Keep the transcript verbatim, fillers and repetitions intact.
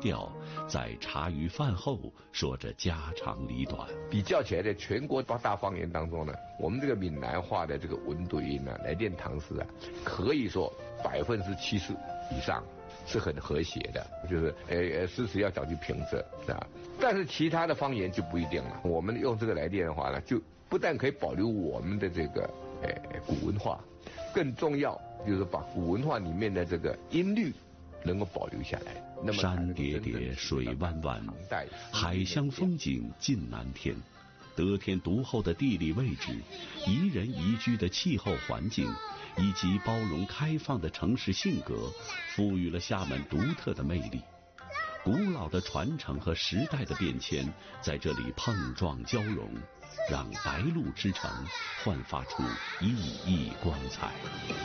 调，在茶余饭后说着家长里短。 比较起来，在全国八大方言当中呢，我们这个闽南话的这个文对音呢，来练唐诗啊，可以说百分之七十以上是很和谐的，就是呃呃诗词要讲究平仄，是吧？但是其他的方言就不一定了。我们用这个来练的话呢，就不但可以保留我们的这个呃古文化，更重要就是把古文化里面的这个音律能够保留下来。那么山叠叠，水弯弯，海乡风景尽南天。得天独厚的地理位置，宜人宜居的气候环境，以及包容开放的城市性格，赋予了厦门独特的魅力。古老的传承和时代的变迁在这里碰撞交融，让白鹭之城焕发出熠熠光彩。